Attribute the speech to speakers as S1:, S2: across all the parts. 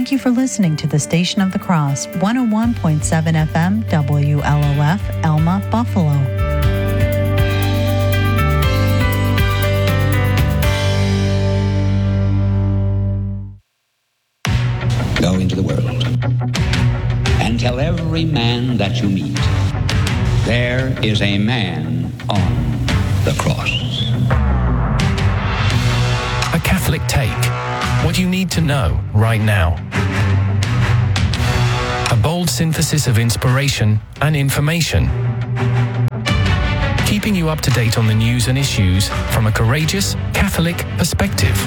S1: Thank you for listening to the Station of the Cross, 101.7 FM, WLOF, Elma, Buffalo.
S2: Go into the world and tell every man that you meet, there is a man on the cross.
S3: A Catholic Take. What you need to know right now. A bold synthesis of inspiration and information. Keeping you up to date on the news and issues from a courageous Catholic perspective.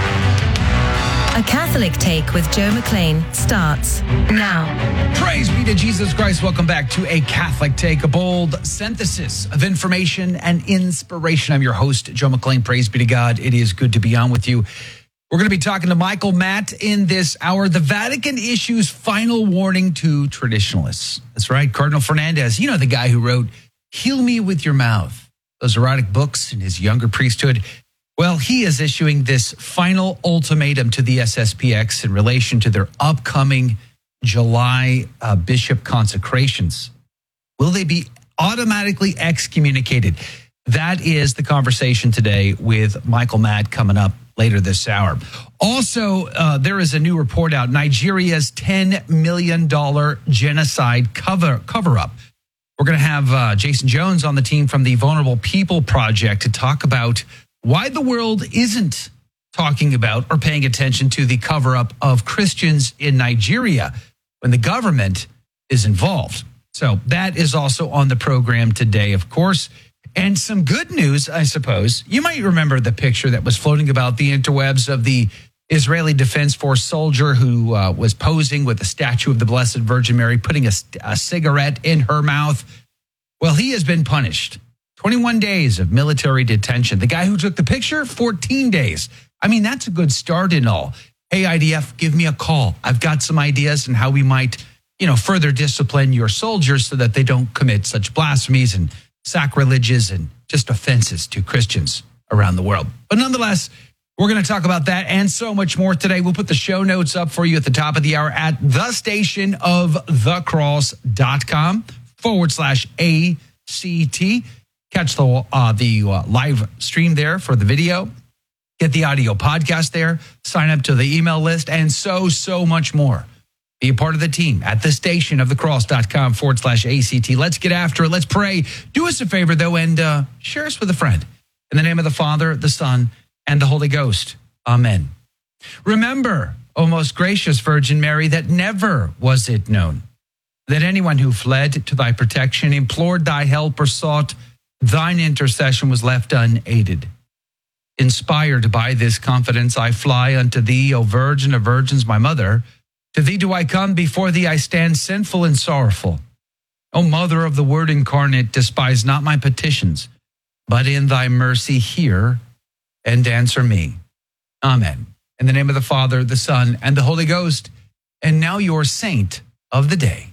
S4: A Catholic Take with Joe McLean starts now.
S5: Praise be to Jesus Christ. Welcome back to A Catholic Take, a bold synthesis of information and inspiration. I'm your host, Joe McLean. Praise be to God. It is good to be on with you. We're going to be talking to Michael Matt in this hour. The Vatican issues final warning to traditionalists. That's right. Cardinal Fernandez, you know, the guy who wrote Heal Me With Your Mouth, those erotic books in his younger priesthood. Well, he is issuing this final ultimatum to the SSPX in relation to their upcoming July bishop consecrations. Will they be automatically excommunicated? That is the conversation today with Michael Matt coming up later this hour. Also, there is a new report out, Nigeria's $10 million genocide cover-up. We're going to have Jason Jones on the team from the Vulnerable People Project to talk about why the world isn't talking about or paying attention to the cover-up of Christians in Nigeria when the government is involved. So that is also on the program today, of course. And some good news, I suppose. You might remember the picture that was floating about the interwebs of the Israeli Defense Force soldier who was posing with a statue of the Blessed Virgin Mary, putting a cigarette in her mouth. Well, he has been punished. 21 days of military detention. The guy who took the picture, 14 days. I mean, that's a good start and all. Hey, IDF, give me a call. I've got some ideas on how we might, further discipline your soldiers so that they don't commit such blasphemies and sacrileges and just offenses to Christians around the world. But nonetheless, we're going to talk about that and so much more today. We'll put the show notes up for you at the top of the hour at thestationofthecross.com/ACT. Catch the live stream there for the video. Get the audio podcast there. Sign up to the email list and so much more. Be a part of the team at thestationofthecross.com/ACT. Let's get after it. Let's pray. Do us a favor, though, and share us with a friend. In the name of the Father, the Son, and the Holy Ghost. Amen. Remember, O most gracious Virgin Mary, that never was it known that anyone who fled to thy protection, implored thy help, or sought thine intercession was left unaided. Inspired by this confidence, I fly unto thee, O Virgin of Virgins, my mother. To thee do I come, before thee I stand sinful and sorrowful. O Mother of the Word incarnate, despise not my petitions, but in thy mercy hear and answer me. Amen. In the name of the Father, the Son, and the Holy Ghost. And now your saint of the day.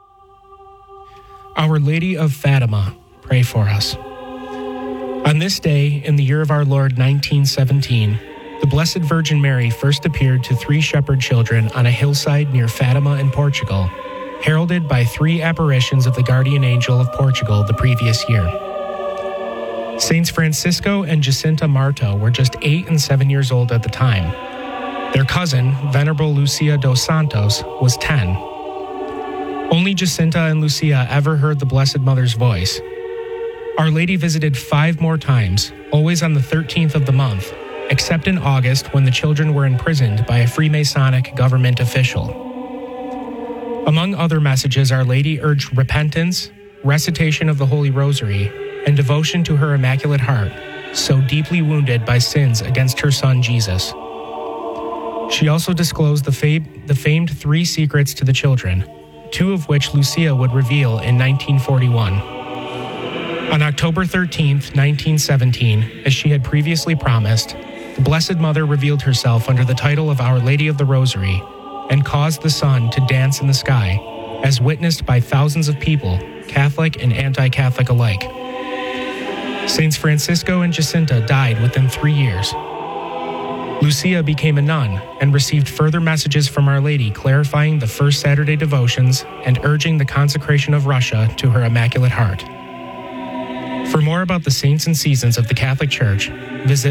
S6: Our Lady of Fatima, pray for us. On this day, in the year of our Lord 1917, the Blessed Virgin Mary first appeared to 3 shepherd children on a hillside near Fatima in Portugal, heralded by 3 apparitions of the guardian angel of Portugal the previous year. Saints Francisco and Jacinta Marta were just 8 and 7 years old at the time. Their cousin, Venerable Lucia dos Santos, was 10. Only Jacinta and Lucia ever heard the Blessed Mother's voice. Our Lady visited 5 more times, always on the 13th of the month, except in August when the children were imprisoned by a Freemasonic government official. Among other messages, Our Lady urged repentance, recitation of the Holy Rosary, and devotion to her Immaculate Heart, so deeply wounded by sins against her Son Jesus. She also disclosed the famed 3 secrets to the children, 2 of which Lucia would reveal in 1941. On October 13th, 1917, as she had previously promised, the Blessed Mother revealed herself under the title of Our Lady of the Rosary and caused the sun to dance in the sky, as witnessed by thousands of people, Catholic and anti-Catholic alike. Saints Francisco and Jacinta died within 3 years. Lucia became a nun and received further messages from Our Lady clarifying the first Saturday devotions and urging the consecration of Russia to her Immaculate Heart. For more about the saints and seasons of the Catholic Church, visit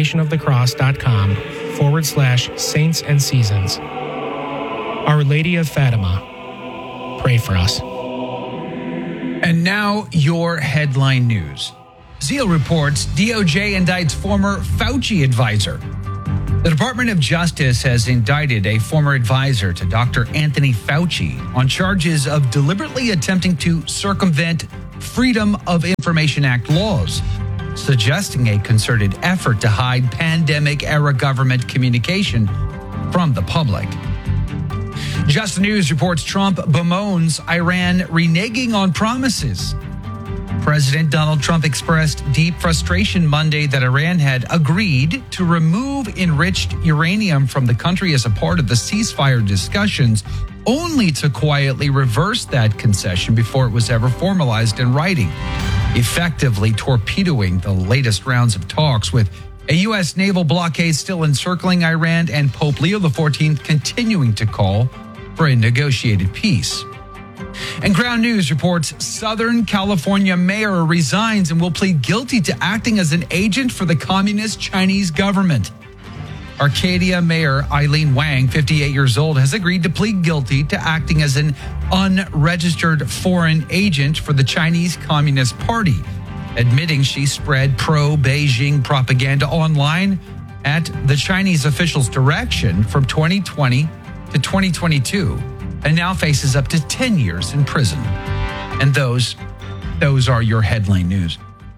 S6: thestationofthecross.com/saints and seasons. Our Lady of Fatima, pray for us.
S5: And now your headline news. Zeal reports DOJ indicts former Fauci advisor. The Department of Justice has indicted a former advisor to Dr. Anthony Fauci on charges of deliberately attempting to circumvent Freedom of Information Act laws, suggesting a concerted effort to hide pandemic-era government communication from the public. Just News reports Trump bemoans Iran reneging on promises. President Donald Trump expressed deep frustration Monday that Iran had agreed to remove enriched uranium from the country as a part of the ceasefire discussions, only to quietly reverse that concession before it was ever formalized in writing, effectively torpedoing the latest rounds of talks, with a U.S. naval blockade still encircling Iran and Pope Leo XIV continuing to call for a negotiated peace. And Ground News reports Southern California mayor resigns and will plead guilty to acting as an agent for the communist Chinese government. Arcadia Mayor Eileen Wang, 58 years old, has agreed to plead guilty to acting as an unregistered foreign agent for the Chinese Communist Party, admitting she spread pro-Beijing propaganda online at the Chinese officials' direction from 2020 to 2022. And now faces up to 10 years in prison. And those are your headline news.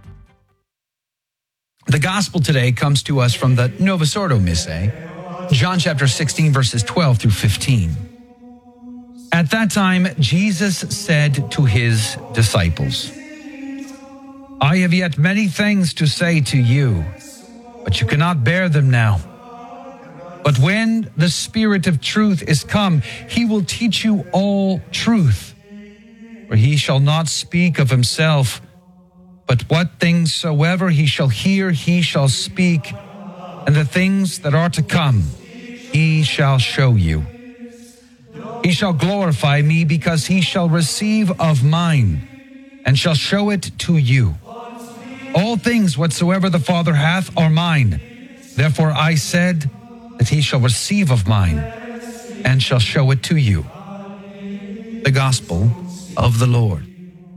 S5: The gospel today comes to us from the Novus Ordo Missae, John chapter 16, verses 12 through 15. At that time, Jesus said to his disciples, I have yet many things to say to you, but you cannot bear them now. But when the Spirit of truth is come, he will teach you all truth. For he shall not speak of himself, but what things soever he shall hear, he shall speak, and the things that are to come, he shall show you. He shall glorify me, because he shall receive of mine, and shall show it to you. All things whatsoever the Father hath are mine. Therefore I said that he shall receive of mine, and shall show it to you. The Gospel of the Lord.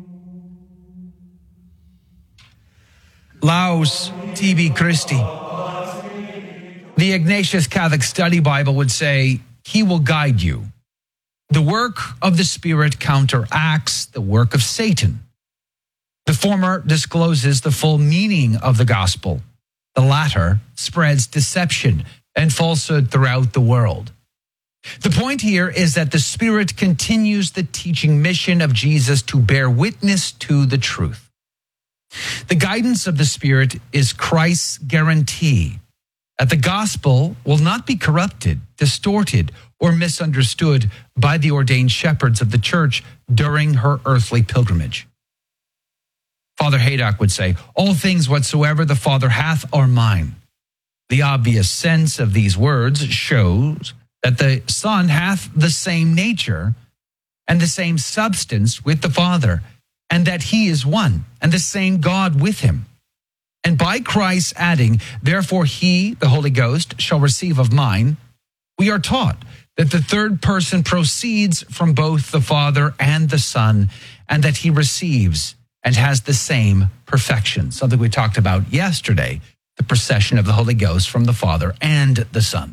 S5: Laus tibi Christi. The Ignatius Catholic Study Bible would say, he will guide you. The work of the Spirit counteracts the work of Satan. The former discloses the full meaning of the gospel. The latter spreads deception and falsehood throughout the world. The point here is that the Spirit continues the teaching mission of Jesus to bear witness to the truth. The guidance of the Spirit is Christ's guarantee that the gospel will not be corrupted, distorted, or misunderstood by the ordained shepherds of the church during her earthly pilgrimage. Father Haydock would say, all things whatsoever the Father hath are mine. The obvious sense of these words shows that the Son hath the same nature and the same substance with the Father, and that he is one, and the same God with him. And by Christ adding, therefore he, the Holy Ghost, shall receive of mine, we are taught that the third person proceeds from both the Father and the Son, and that he receives and has the same perfection, something we talked about yesterday, the procession of the Holy Ghost from the Father and the Son.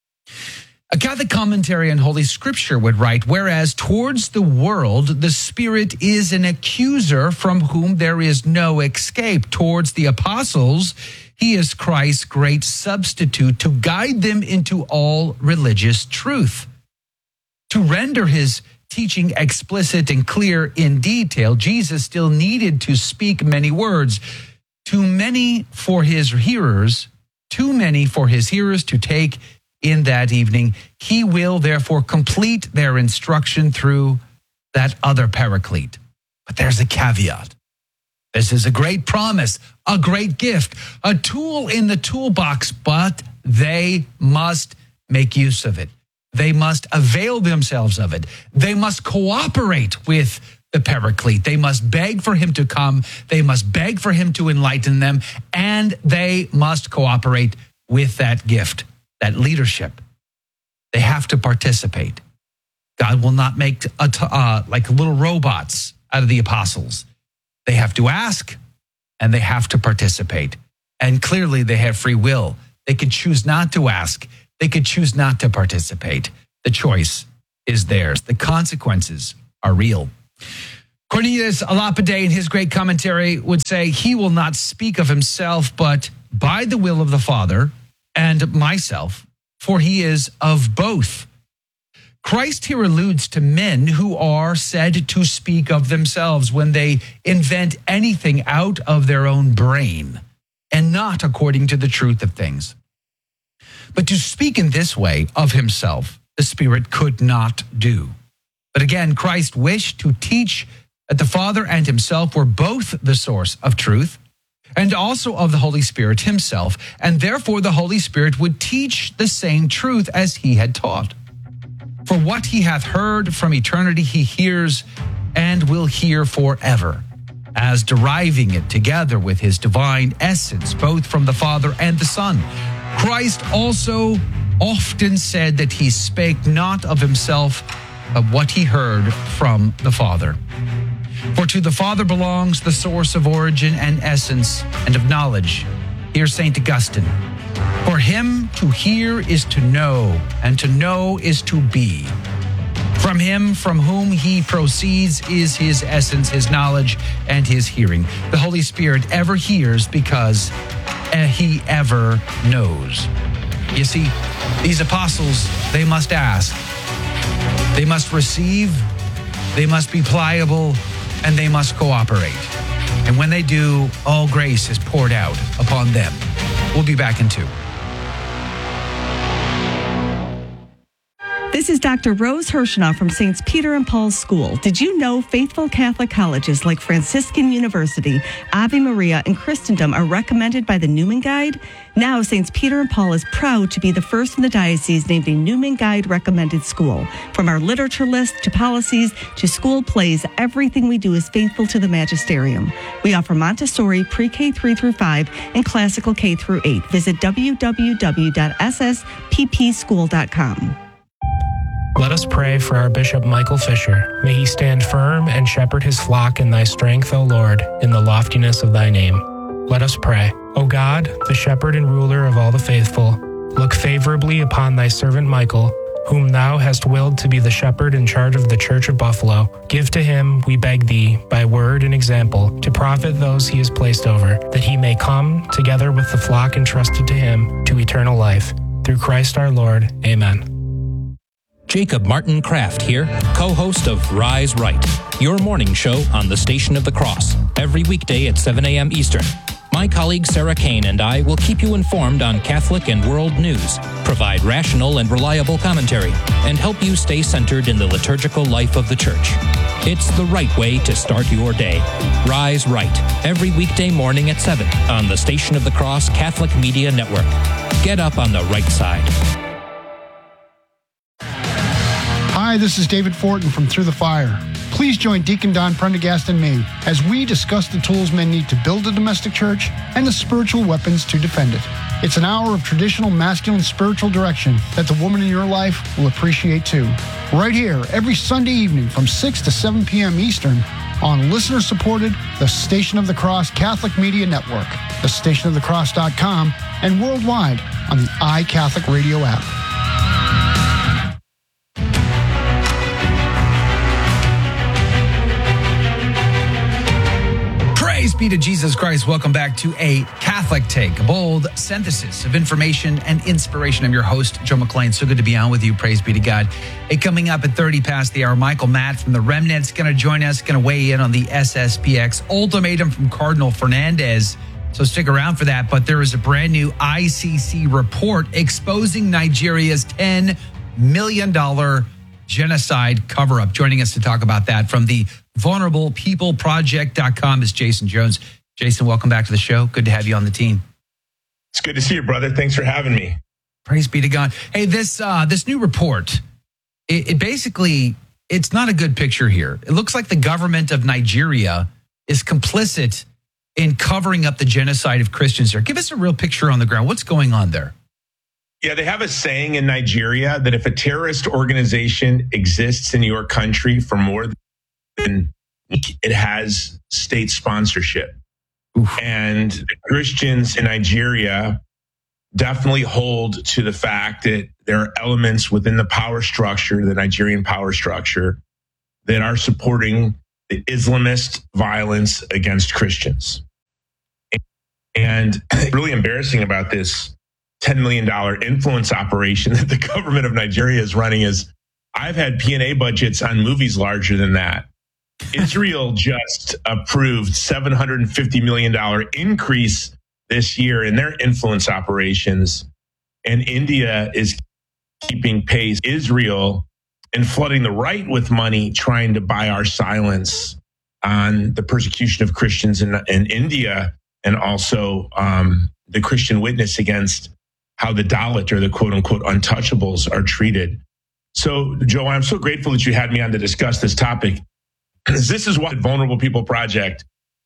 S5: A Catholic commentary on Holy Scripture would write, whereas towards the world, the Spirit is an accuser from whom there is no escape. Towards the apostles, he is Christ's great substitute to guide them into all religious truth. To render his teaching explicit and clear in detail, Jesus still needed to speak many words, too many for his hearers to take in that evening. He will therefore complete their instruction through that other paraclete. But there's a caveat. This is a great promise, a great gift, a tool in the toolbox, but they must make use of it. They must avail themselves of it. They must cooperate with the Paraclete. They must beg for him to come. They must beg for him to enlighten them. And they must cooperate with that gift, that leadership. They have to participate. God will not make like little robots out of the apostles. They have to ask and they have to participate. And clearly they have free will. They could choose not to ask. They could choose not to participate. The choice is theirs. The consequences are real. Cornelius a Lapide in his great commentary would say, he will not speak of himself, but by the will of the Father and myself, for he is of both. Christ here alludes to men who are said to speak of themselves when they invent anything out of their own brain and not according to the truth of things. But to speak in this way of himself, the Spirit could not do. But again, Christ wished to teach that the Father and himself were both the source of truth and also of the Holy Spirit himself, and therefore the Holy Spirit would teach the same truth as he had taught. For what he hath heard from eternity, he hears and will hear forever, as deriving it together with his divine essence, both from the Father and the Son. Christ also often said that he spake not of himself, but what he heard from the Father. For to the Father belongs the source of origin and essence and of knowledge. Here's St. Augustine. For him to hear is to know, and to know is to be. From him, from whom he proceeds, is his essence, his knowledge, and his hearing. The Holy Spirit ever hears because he ever knows. You see, these apostles, they must ask. They must receive, they must be pliable, and they must cooperate. And when they do, all grace is poured out upon them. We'll be back in 2.
S7: This is Dr. Rose Hirschenow from St. Peter and Paul's School. Did you know faithful Catholic colleges like Franciscan University, Ave Maria, and Christendom are recommended by the Newman Guide? Now, St. Peter and Paul is proud to be the first in the diocese named a Newman Guide recommended school. From our literature list to policies to school plays, everything we do is faithful to the magisterium. We offer Montessori pre-K 3 through 5 and classical K through 8. Visit www.sspschool.com.
S6: Let us pray for our Bishop Michael Fisher. May he stand firm and shepherd his flock in thy strength, O Lord, in the loftiness of thy name. Let us pray. O God, the shepherd and ruler of all the faithful, look favorably upon thy servant Michael, whom thou hast willed to be the shepherd in charge of the Church of Buffalo. Give to him, we beg thee, by word and example, to profit those he has placed over, that he may come, together with the flock entrusted to him, to eternal life. Through Christ our Lord. Amen.
S8: Jacob Martin Kraft here, co-host of Rise Right, your morning show on the Station of the Cross, every weekday at 7 a.m. Eastern. My colleague Sarah Kane and I will keep you informed on Catholic and world news, provide rational and reliable commentary, and help you stay centered in the liturgical life of the Church. It's the right way to start your day. Rise Right, every weekday morning at 7 on the Station of the Cross Catholic Media Network. Get up on the right side.
S9: Hi, this is David Fortin from Through the Fire. Please join Deacon Don Prendergast and me as we discuss the tools men need to build a domestic church and the spiritual weapons to defend it. It's an hour of traditional masculine spiritual direction that the woman in your life will appreciate too. Right here, every Sunday evening from 6 to 7 p.m. Eastern on listener-supported The Station of the Cross Catholic Media Network, thestationofthecross.com, and worldwide on the iCatholic Radio app.
S5: Praise be to Jesus Christ. Welcome back to A Catholic Take, a bold synthesis of information and inspiration. I'm your host, Joe McClain. So good to be on with you. Praise be to God. Hey, coming up at 30 past the hour, Michael Matt from the Remnant's going to join us, going to weigh in on the SSPX ultimatum from Cardinal Fernandez. So stick around for that. But there is a brand new ICC report exposing Nigeria's $10 million genocide cover-up. Joining us to talk about that from the vulnerablepeopleproject.com is Jason Jones. Jason, welcome back to the show. Good to have you on the team.
S10: It's good to see you, brother. Thanks for having me.
S5: Praise be to God. Hey, this new report, it basically, it's not a good picture here. It looks like the government of Nigeria is complicit in covering up the genocide of Christians there. Give us a real picture on the ground. What's going on there?
S10: Yeah, they have a saying in Nigeria that if a terrorist organization exists in your country for more than it has state sponsorship.
S5: Oof.
S10: And the Christians in Nigeria definitely hold to the fact that there are elements within the power structure, the Nigerian power structure, that are supporting the Islamist violence against Christians. And really embarrassing about this $10 million influence operation that the government of Nigeria is running is I've had P&A budgets on movies larger than that. Israel just approved $750 million increase this year in their influence operations. And India is keeping pace. Israel and flooding the right with money, trying to buy our silence on the persecution of Christians in India, and also the Christian witness against how the Dalit, or the quote unquote untouchables, are treated. So, Joe, I'm so grateful that you had me on to discuss this topic. This is what Vulnerable People Project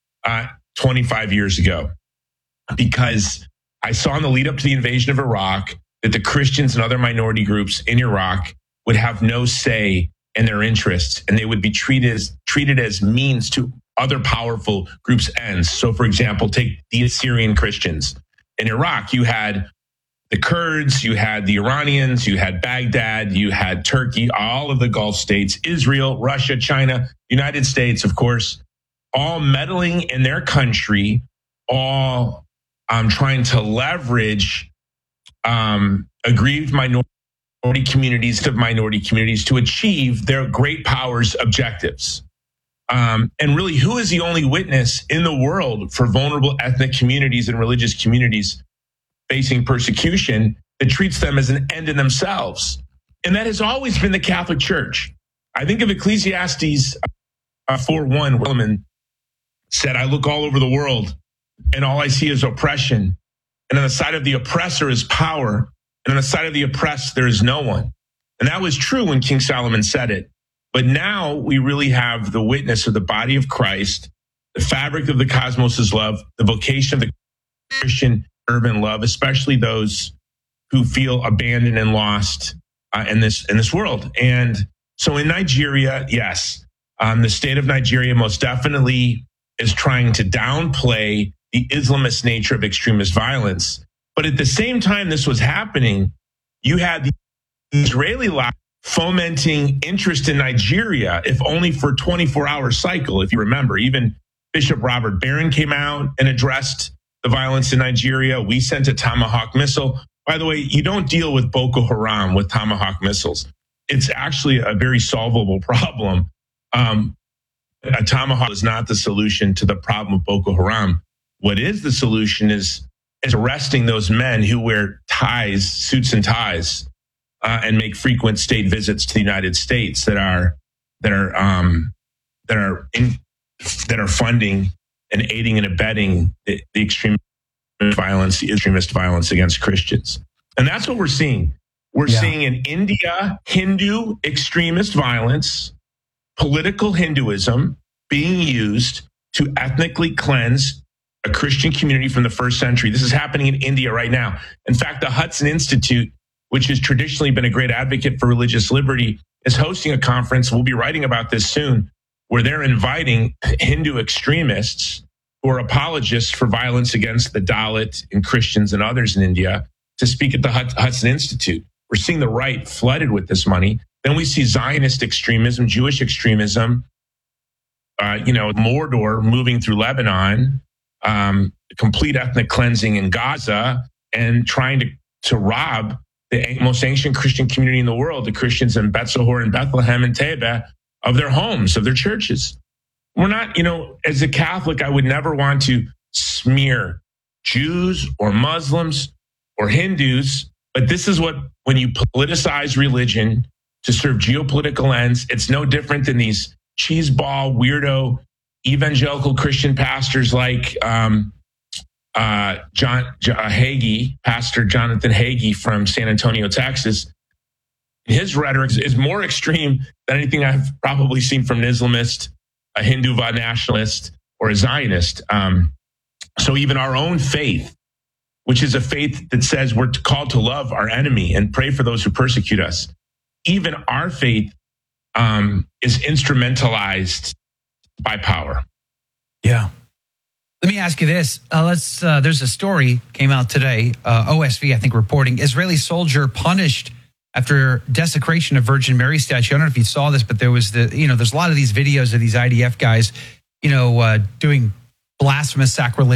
S10: 25 years ago, because I saw in the lead up to the invasion of Iraq that the Christians and other minority groups in Iraq would have no say in their interests, and they would be treated as means to other powerful groups' ends. So, for example, take the Assyrian Christians. In Iraq, you had the Kurds, you had the Iranians, you had Baghdad, you had Turkey, all of the Gulf states, Israel, Russia, China, United States, of course, all meddling in their country, all trying to leverage aggrieved minority communities to achieve their great powers' objectives. And really, who is the only witness in the world for vulnerable ethnic communities and religious communities facing persecution that treats them as an end in themselves? And that has always been the Catholic Church. I think of Ecclesiastes 4:1, where Solomon said, I look all over the world and all I see is oppression. And on the side of the oppressor is power. And on the side of the oppressed, there is no one. And that was true when King Solomon said it. But now we really have the witness of the body of Christ, the fabric of the cosmos' love, the vocation of the Christian urban love, especially those who feel abandoned and lost in this world. And so in Nigeria, yes, the state of Nigeria most definitely is trying to downplay the Islamist nature of extremist violence. But at the same time this was happening, you had the Israeli lobby fomenting interest in Nigeria, if only for a 24-hour cycle. If you remember, even Bishop Robert Barron came out and addressed the violence in Nigeria. We sent a Tomahawk missile. By the way, you don't deal with Boko Haram with Tomahawk missiles. It's actually a very solvable problem. A Tomahawk is not the solution to the problem of Boko Haram. What is the solution is arresting those men who wear ties, suits and ties, and make frequent state visits to the United States that are funding and aiding and abetting the extremist violence against Christians. And that's what we're seeing. We're seeing in India Hindu extremist violence, political Hinduism being used to ethnically cleanse a Christian community from the first century. This is happening in India right now. In fact, the Hudson Institute, which has traditionally been a great advocate for religious liberty, is hosting a conference. We'll be writing about this soon, where they're inviting Hindu extremists who are apologists for violence against the Dalit and Christians and others in India to speak at the Hudson Institute. We're seeing the right flooded with this money. Then we see Zionist extremism, Jewish extremism, Mordor moving through Lebanon, complete ethnic cleansing in Gaza, and trying to rob the most ancient Christian community in the world, the Christians in Betzahor and Bethlehem and Teba, of their homes, of their churches. We're not, as a Catholic, I would never want to smear Jews or Muslims or Hindus, but this is what, when you politicize religion to serve geopolitical ends, it's no different than these cheeseball, weirdo, evangelical Christian pastors like John Hagee, Pastor Jonathan Hagee from San Antonio, Texas. His rhetoric is more extreme than anything I've probably seen from an Islamist, a Hindu nationalist, or a Zionist. So even our own faith, which is a faith that says we're called to love our enemy and pray for those who persecute us, even our faith is instrumentalized by power.
S5: Yeah. Let me ask you this. There's a story came out today, OSV, I think, reporting Israeli soldier punished after desecration of Virgin Mary statue. I don't know if you saw this, but there was there's a lot of these videos of these IDF guys, doing blasphemous, sacrilegious